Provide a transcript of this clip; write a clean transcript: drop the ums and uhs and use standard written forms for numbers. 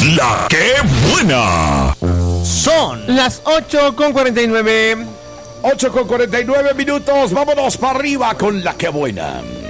La que buena. Son las 8:49. 8:49 minutos. Vámonos para arriba con la que buena.